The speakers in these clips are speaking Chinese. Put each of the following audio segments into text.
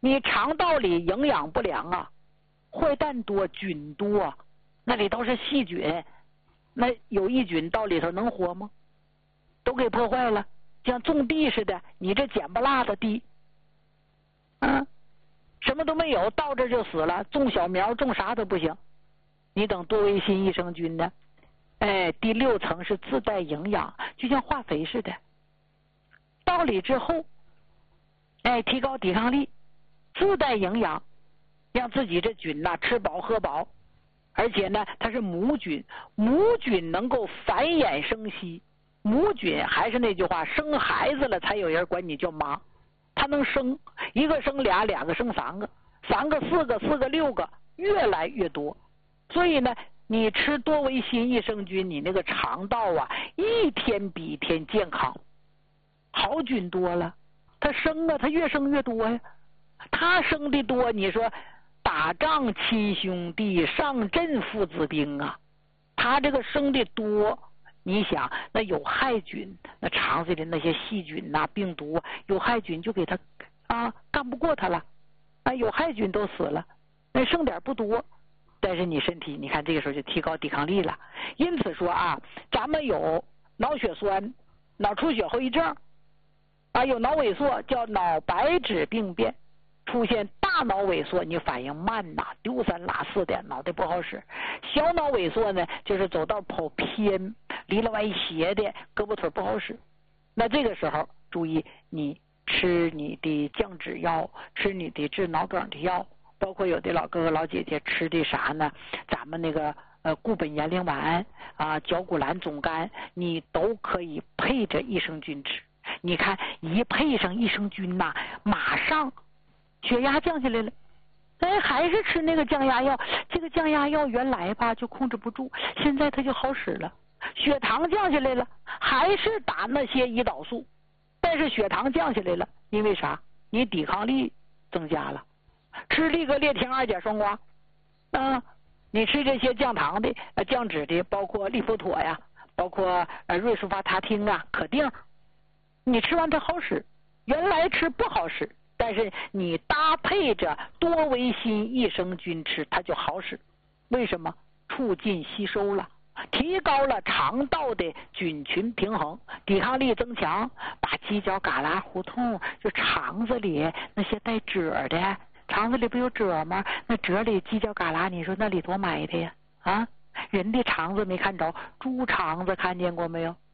你肠道里营养不良啊，坏蛋多，菌多，那里都是细菌，那有益菌到里头能活吗？都给破坏了，像种地似的，你这捡不落的地，什么都没有，到这就死了。种小苗，种啥都不行。你等多维新益生菌呢，第6层是自带营养，就像化肥似的。到里之后，提高抵抗力，自带营养，让自己这菌呐吃饱喝饱。而且呢，它是母菌，母菌能够繁衍生息。母菌还是那句话，生孩子了才有人管你叫妈。它能生，一个生俩，两个生3个，3个4个，4个6个，越来越多。所以呢，你吃多维新益生菌，你那个肠道啊，一天比一天健康，好菌多了。它生啊，它越生越多呀。它生的多，你说打仗亲兄弟，上阵父子兵啊，它这个生的多。你想那有害菌，那肠子里那些细菌呐、病毒，有害菌就给它干不过它了，有害菌都死了，那剩点不多，但是你身体你看这个时候就提高抵抗力了。因此说咱们有脑血栓、脑出血后遗症有脑萎缩，叫脑白质病变，出现大脑萎缩，你反应慢呐，丢三落四的，脑袋不好使。小脑萎缩呢，就是走道跑偏，离了歪斜的，胳膊腿不好使。那这个时候注意，你吃你的降脂药，吃你的治脑梗的药，包括有的老哥哥老姐姐吃的啥呢？咱们那个固本延龄丸角骨兰总苷，你都可以配着益生菌吃。你看一配上益生菌呐，马上血压降下来了。还是吃那个降压药，这个降压药原来吧就控制不住，现在它就好使了。血糖降下来了，还是打那些胰岛素，但是血糖降下来了，因为啥？你抵抗力增加了。吃利格列汀2钾双胍你吃这些降糖的、降脂的，包括利福妥呀，包括瑞舒伐他汀可定，你吃完它好使，原来吃不好使。但是你搭配着多维新益生菌吃，它就好使。为什么？促进吸收了，提高了肠道的菌群平衡，抵抗力增强，把犄角旮旯胡同，就肠子里那些带褶的，肠子里不有褶吗？那褶里犄角旮旯，你说那里多埋汰呀？人的肠子没看着，猪肠子看见过没有？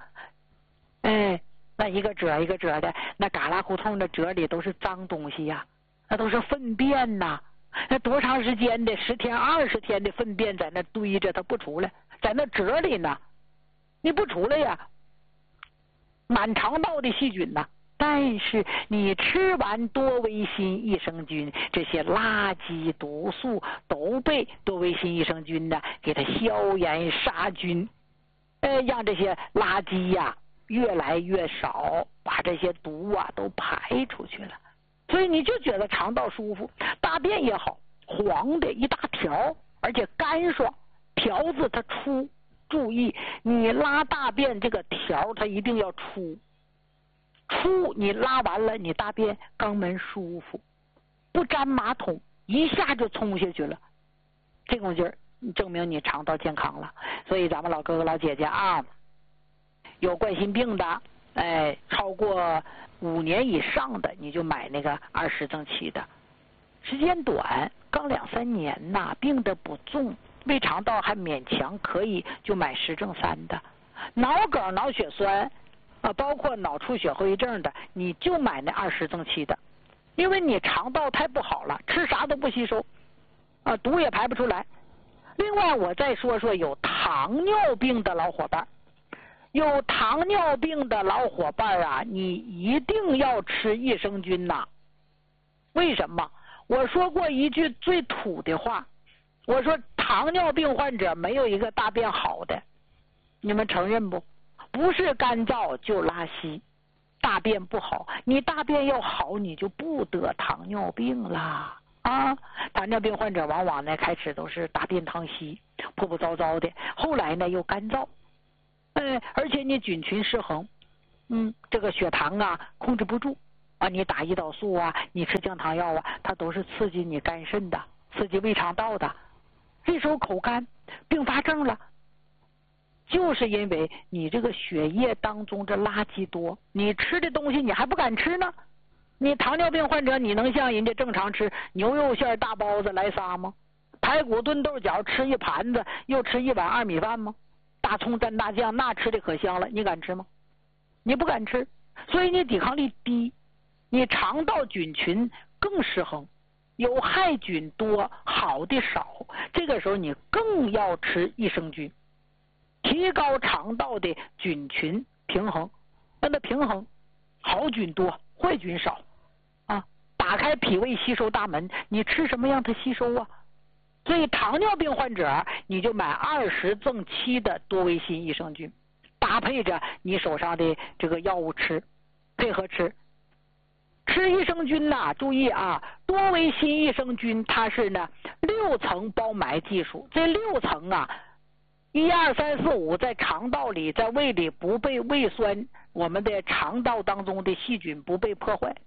那一个褶一个褶的，那旮旯胡同的褶里都是脏东西呀，那都是粪便呐。那多长时间的10天20天的粪便在那堆着，它不出来，在那褶里呢，你不出来呀，满肠道的细菌呐。但是你吃完多维新益生菌，这些垃圾毒素都被多维新益生菌呢给它消炎杀菌，让这些垃圾呀越来越少，把这些毒都排出去了。所以你就觉得肠道舒服，大便也好，黄的一大条，而且干爽，条子它出。注意，你拉大便这个条它一定要出，你拉完了，你大便肛门舒服，不沾马桶，一下就冲下去了，这种劲儿证明你肠道健康了。所以咱们老哥哥老姐姐有冠心病的，超过5年以上的，你就买那个20增7的，时间短，刚2、3年病得不重，胃肠道还勉强可以，就买10增3的。脑梗、脑血栓包括脑出血后遗症的，你就买那20增7的，因为你肠道太不好了，吃啥都不吸收毒也排不出来。另外我再说说有糖尿病的老伙伴，有糖尿病的老伙伴你一定要吃益生菌为什么？我说过一句最土的话，我说糖尿病患者没有一个大便好的，你们承认不？不是干燥就拉稀，大便不好，你大便要好，你就不得糖尿病啦糖尿病患者往往呢开始都是大便溏稀，破破糟糟的，后来呢又干燥，而且你菌群失衡，这个血糖控制不住， 你打胰岛素啊，你吃降糖药啊，它都是刺激你肝肾的，刺激胃肠道的。这时候口干并发症了，就是因为你这个血液当中这垃圾多，你吃的东西你还不敢吃呢。你糖尿病患者，你能像人家正常吃牛肉馅大包子来仨吗？排骨炖豆角吃一盘子，又吃一碗二米饭吗？大葱蘸大酱，那吃的可香了，你敢吃吗？你不敢吃，所以你抵抗力低，你肠道菌群更失衡，有害菌多，好的少。这个时候你更要吃益生菌，提高肠道的菌群平衡，让它平衡，好菌多，坏菌少啊！打开脾胃吸收大门，你吃什么让它吸收啊？所以糖尿病患者，你就买20赠7的多维新益生菌，搭配着你手上的这个药物吃，配合吃。吃益生菌呐，注意啊，多维新益生菌它是呢6层包埋技术，这6层啊，1、2、3、4、5在肠道里，在胃里不被胃酸，我们的肠道当中的细菌不被破坏。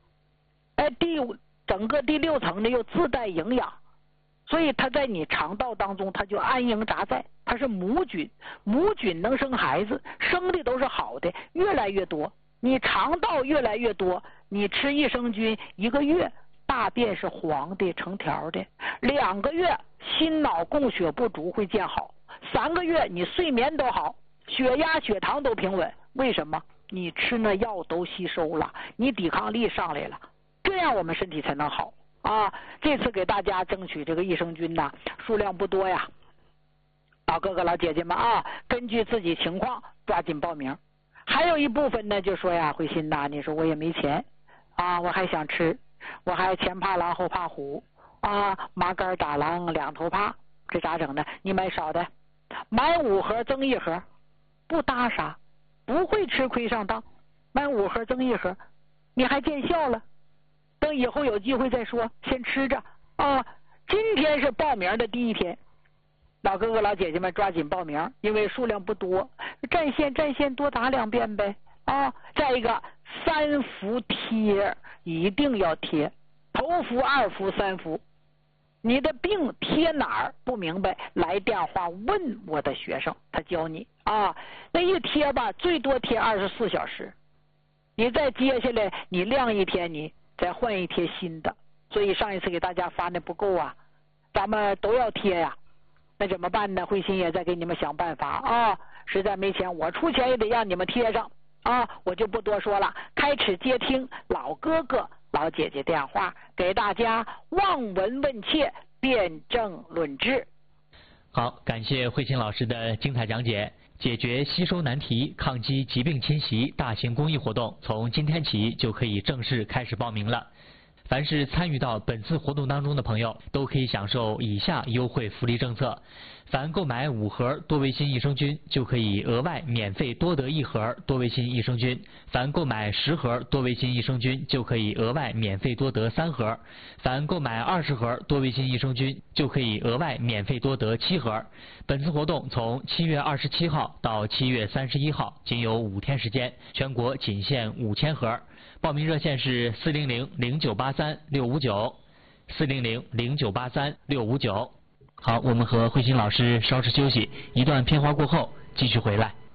整个第6层呢又自带营养，所以它在你肠道当中它就安营扎寨，它是母菌，母菌能生孩子，生的都是好的，越来越多。你肠道越来越多，你吃益生菌1个月，大便是黄的成条的；2个月心脑供血不足会见好；3个月你睡眠都好，血压血糖都平稳。为什么？你吃那药都吸收了，你抵抗力上来了，这样我们身体才能好啊！这次给大家争取这个益生菌呐，数量不多呀，老哥哥老姐姐们啊，根据自己情况抓紧报名。还有一部分呢，就说呀，慧心呐，你说我也没钱啊，我还想吃，我还前怕狼后怕虎啊，麻杆打狼两头怕，这咋整呢？你买少的，买5盒赠1盒，不搭啥，不会吃亏上当，买5盒赠1盒，你还见效了。等以后有机会再说，先吃着啊。今天是报名的第1天，老哥哥老姐姐们抓紧报名，因为数量不多，占线多打2遍呗啊！再一个3伏贴一定要贴，头伏、2伏、3伏。你的病贴哪儿不明白，来电话问我的学生，他教你啊。那一贴吧，最多贴24小时，你再接下来你晾1天，你再换1贴新的。所以上一次给大家发的不够啊，咱们都要贴呀。那怎么办呢？慧心也在给你们想办法啊！实在没钱，我出钱也得让你们贴上啊！我就不多说了，开始接听老哥哥老姐姐电话，给大家望闻问切，辩证论治。 好，感谢慧心老师的精彩讲解。解决吸收难题、抗击疾病侵袭大型公益活动，从今天起就可以正式开始报名了。凡是参与到本次活动当中的朋友，都可以享受以下优惠福利政策：凡购买5盒多维新益生菌，就可以额外免费多得1盒多维新益生菌；凡购买10盒多维新益生菌，就可以额外免费多得3盒；凡购买20盒多维新益生菌，就可以额外免费多得7盒。本次活动从7月27号到7月31号，仅有5天时间，全国仅限5000盒。报名热线是400-0983-659，400-0983-659。好，我们和慧心老师稍事休息，一段片花过后继续回来。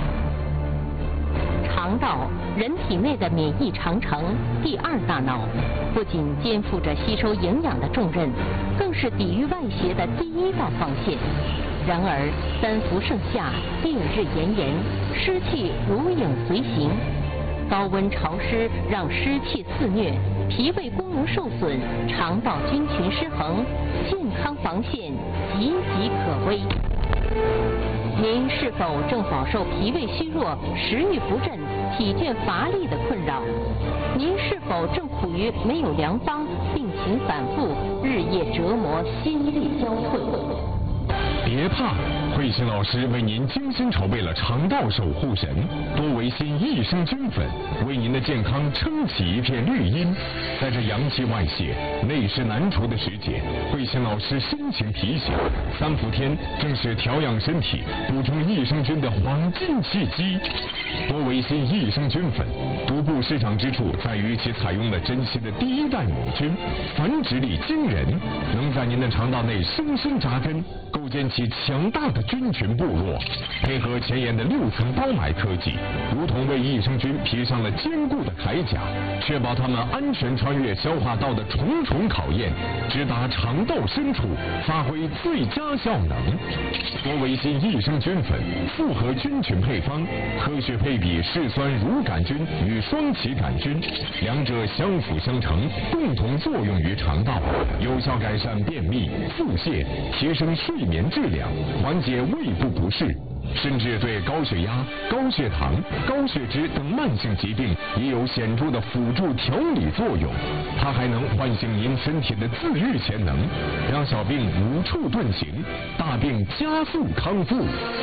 肠道，人体内的免疫长城，第2大脑，不仅肩负着吸收营养的重任，更是抵御外邪的第1道防线。然而3伏盛夏，烈日炎炎，湿气如影随形。高温潮湿让湿气肆虐，脾胃功能受损，肠道菌群失衡，健康防线岌岌可危。您是否正饱受脾胃虚弱、食欲不振、体倦乏力的困扰？您是否正处于没有良方、病情反复、日夜折磨、心力交瘁？ 别怕，慧心老师为您精心筹备了肠道守护神多维新益生菌粉，为您的健康撑起一片绿荫。在这阳气外泄、内湿难除的时节，慧心老师深情提醒：3伏天正是调养身体、补充益生菌的黄金契机。多维新益生菌粉独步市场之处在于其采用了珍稀的第1代母菌，繁殖力惊人，能在您的肠道内深深扎根，构建起强大的菌群部落。配合前沿的6层包埋科技，如同为益生菌披上了坚固的铠甲，确保它们安全穿越消化道的重重考验，直达肠道深处，发挥最佳效能。多维新益生菌粉复合菌群配方，科学配比嗜酸乳杆菌与双歧杆菌，两者相辅相成，共同作用于肠道，有效改善便秘、腹泻，提升睡眠质量，缓解胃部不适，甚至对高血压、高血糖、高血脂等慢性疾病也有显著的辅助调理作用。它还能唤醒您身体的自愈潜能，让小病无处遁形，大病加速康复。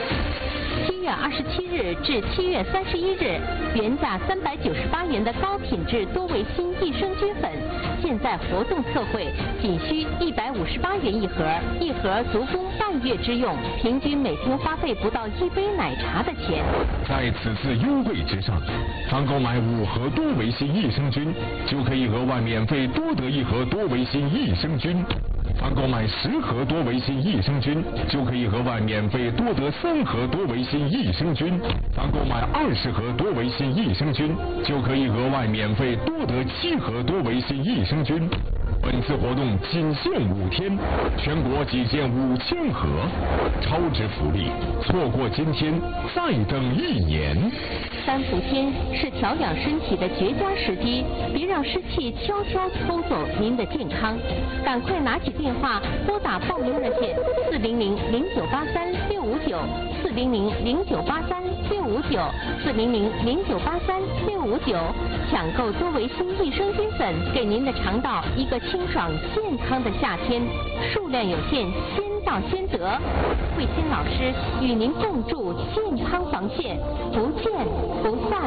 7月27日至7月31日，原价398元的高品质多维新益生菌粉，现在活动特惠，仅需158元一盒，一盒足供半月之用，平均每天花费不到1杯奶茶的钱。 在此次优惠之上，凡购买5盒多维新益生菌，就可以额外免费多得1盒多维新益生菌。凡购买10盒多维新益生菌，就可以额外免费多得3盒多维新益生菌；凡购买20盒多维新益生菌，就可以额外免费多得7盒多维新益生菌。本次活动仅限5天，全国仅限5000盒，超值福利，错过今天再等1年。 3伏天是调养身体的绝佳时机，别让湿气悄悄偷走您的健康。赶快拿起电话拨打报名热线400-0983-659，400-0983-659，400-0983-659，抢购多维新益生菌粉，给您的肠道一个清爽健康的夏天。数量有限，先到先得。慧心老师与您共筑健康防线，不见不散。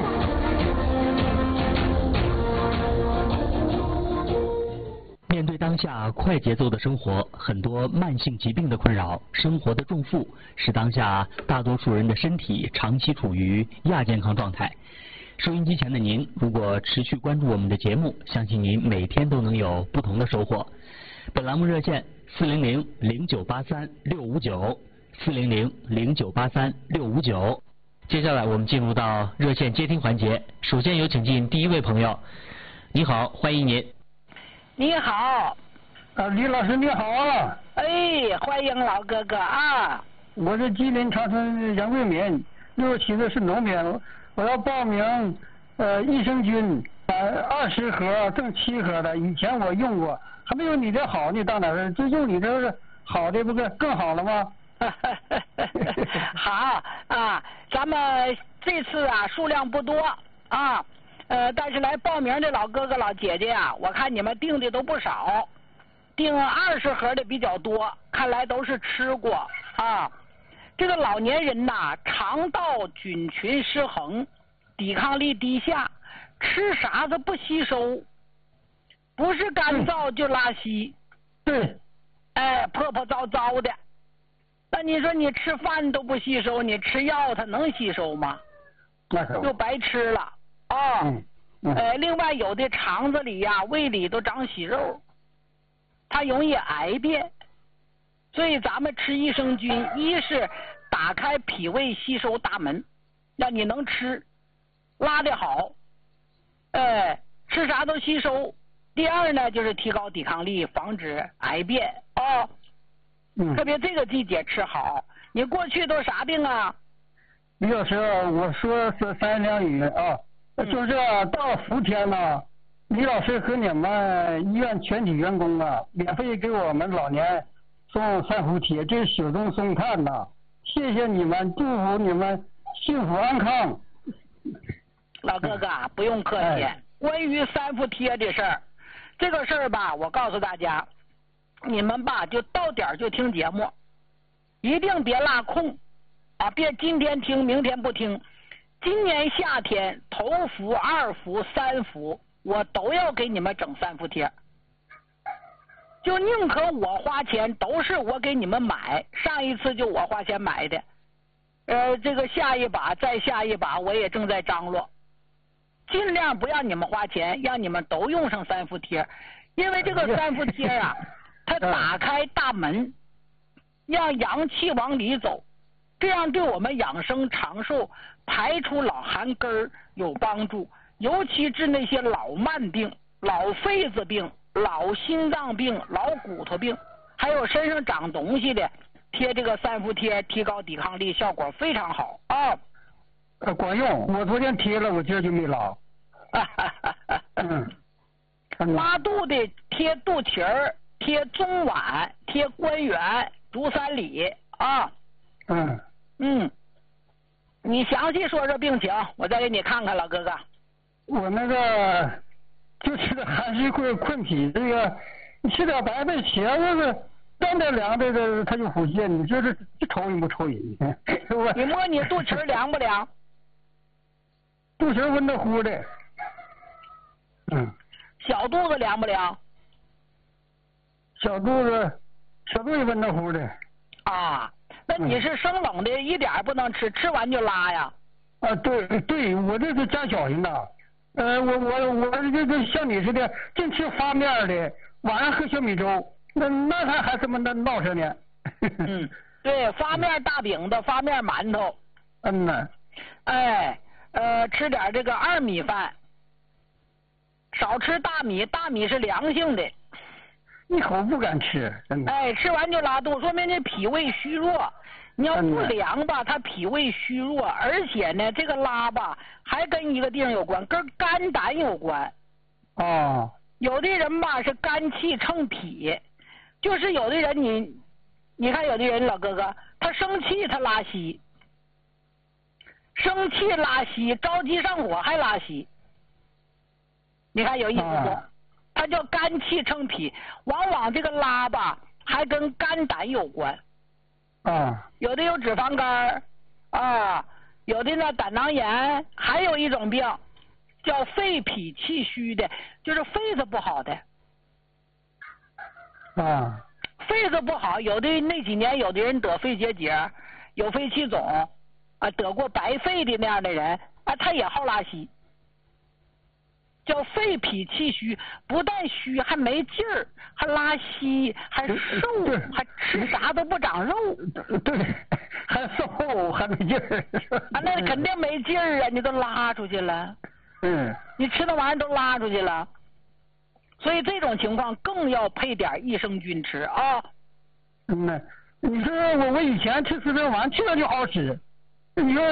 面对当下快节奏的生活，很多慢性疾病的困扰，生活的重负，使当下大多数人的身体长期处于亚健康状态。收音机前的您，如果持续关注我们的节目，相信您每天都能有不同的收获。本栏目热线400-0983-659，400-0983-659。接下来我们进入到热线接听环节，首先有请进第1位朋友。你好，欢迎您。 你好， 李老师你好啊！ 哎，欢迎老哥哥啊！ 我是吉林长春杨贵民，67岁是农民，我要报名益生菌，20盒挣7盒的，以前我用过，还没有你这好呢，到哪儿就用你这是好的，不是更好了吗？ 好啊，咱们这次啊数量不多啊。但是来报名的老哥哥老姐姐啊，我看你们订的都不少，订20盒的比较多，看来都是吃过啊。这个老年人呐，肠道菌群失衡，抵抗力低下，吃啥子不吸收，不是干燥就拉稀， 对， 破破糟糟的。那你说你吃饭都不吸收，你吃药它能吸收吗？就白吃了。另外有的肠子里呀、胃里都长息肉，它容易癌变，所以咱们吃益生菌，一是打开脾胃吸收大门，让你能吃，拉得好，吃啥都吸收。第二呢，就是提高抵抗力，防止癌变特别这个季节吃好。你过去都啥病啊？ 李老师，我说是3两语啊。就是到伏天呢，李老师和你们医院全体员工啊，免费给我们老年送3伏贴，这是雪中送炭呐！谢谢你们，祝福你们幸福安康。 老哥哥不用客气。关于3伏贴的事儿，这个事儿吧，我告诉大家，你们吧就到点就听节目， 一定别落空啊！别今天听，明天不听。今年夏天头伏、二伏、三伏，我都要给你们整3伏贴。就宁可我花钱，都是我给你们买。上一次就我花钱买的，这个下一把再下一把，我也正在张罗，尽量不让你们花钱，让你们都用上3伏贴。因为这个3伏贴啊，它打开大门，让阳气往里走，这样对我们养生长寿、排除老寒根儿有帮助。尤其治那些老慢病、老痱子病、老心脏病、老骨头病，还有身上长东西的，贴这个3伏贴，提高抵抗力，效果非常好啊！ 管用。我昨天贴了，我今儿就没拉。 拉肚的贴肚脐儿，贴中脘，贴关元、足三里啊。你详细说说病情，我再给你看看，老哥哥。 我那个就是寒湿困脾，这个你吃点白菜茄子，沾点凉的，它就腹泻。你说这愁人不愁人？ 你摸你肚脐凉不凉？ 肚脐温的乎的。 小肚子凉不凉？ 小肚子温的乎的。啊， 那你是生冷的，一点不能吃，吃完就拉呀？ 啊，对，我这是家小人呐。我这像你似的，净吃发面的，晚上喝小米粥，那他还这么闹腾呢。 对，发面大饼的，发面馒头。吃点这个2米饭，少吃大米，大米是凉性的。 一口不敢吃，真的。 吃完就拉肚，说明这脾胃虚弱。你要不凉吧，它脾胃虚弱，而且呢，这个拉吧还跟一个地方有关，跟肝胆有关。有的人吧是肝气乘脾，就是有的人你看有的人老哥哥，他生气他拉稀，生气拉稀，着急上火还拉稀。你看有意思不？它叫肝气乘脾，往往这个拉吧还跟肝胆有关。有的有脂肪肝有的呢胆囊炎，还有一种病叫肺脾气虚的，就是肺子不好的。肺子不好，有的那几年有的人得肺结节，有肺气肿得过白肺的那样的人他也好拉稀。叫肺脾气虚，不但虚，还没劲儿，还拉稀，还瘦，还吃啥都不长肉。 对，还瘦，还没劲儿。 那肯定没劲儿啊！你都拉出去了。你吃那玩意儿都拉出去了，所以这种情况更要配点益生菌吃啊。 你说我以前吃这玩意儿，吃了就好使。你说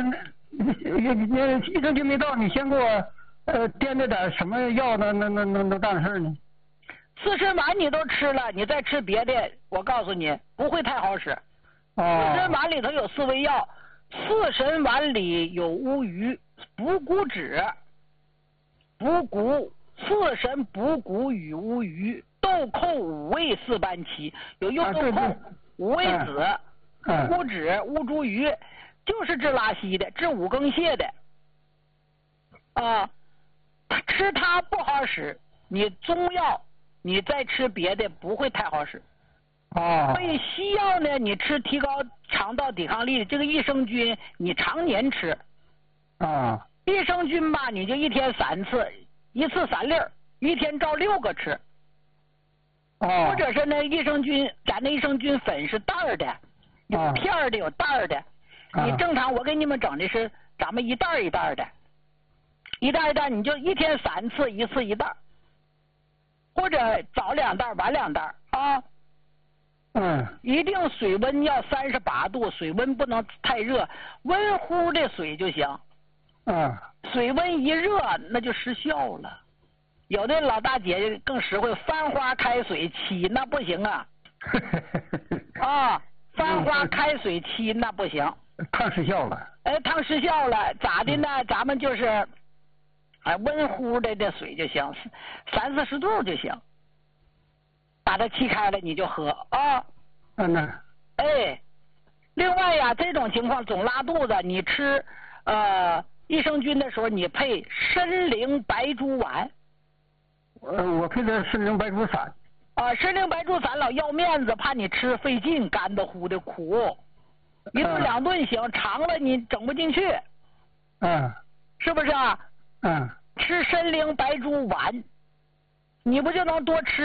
益生菌没到，你先给我。掂着点什么药能干事呢 ？4神丸你都吃了，你再吃别的，我告诉你不会太好使。4神丸里头有4味药，4神丸里有乌鱼、补骨脂、补骨、4神补骨与乌鱼、豆蔻5味4般齐，有用豆蔻、五味子、乌脂、乌猪鱼，就是治拉稀的，治5更泻的。吃它不好使，你中药你再吃别的不会太好使。所以西药呢，你吃提高肠道抵抗力的这个益生菌，你常年吃。益生菌吧，你就一天3次，一次3粒儿，一天照6个吃。或者是那益生菌，咱那益生菌粉是袋儿的，有片儿的，有袋儿的。你正常我给你们整的是咱们一袋一袋的。一袋一袋，你就一天3次，一次1袋，或者早2袋，晚2袋一定水温要38度，水温不能太热，温乎的水就行。水温一热那就失效了。有的老大姐更实惠，翻花开水沏那不行啊。翻花开水沏那不行， 烫失效了。 烫失效了，咋的呢？咱们就是温乎的水就行，30-40度就行，把它沏开了你就喝另外呀，这种情况总拉肚子，你吃益生菌的时候，你配参苓白术丸。 我配的参苓白术散。 参苓白术散老要面子，怕你吃费劲，干的乎的苦。一顿两顿行，长了你整不进去。是不是啊？吃参苓白术丸，你不就能多吃